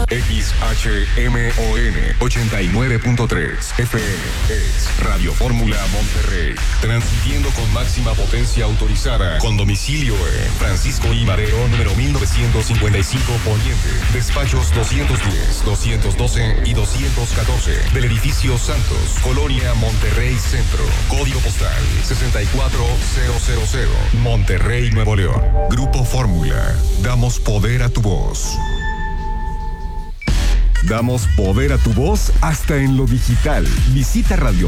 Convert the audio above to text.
XHMON 89.3 FM es Radio Fórmula Monterrey, transmitiendo con máxima potencia autorizada, con domicilio en Francisco I. Madero, número 1955 Poniente, despachos 210, 212 y 214 del edificio Santos, Colonia Monterrey Centro, código postal 64000, Monterrey, Nuevo León. Grupo Fórmula, damos poder a tu voz. Damos poder a tu voz hasta en lo digital. Visita Radio